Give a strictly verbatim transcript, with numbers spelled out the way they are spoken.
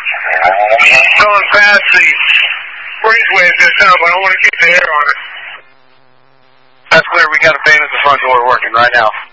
Going past the breezeway at this time, but I want to keep the air on it. That's clear. We got a band at the front door working right now.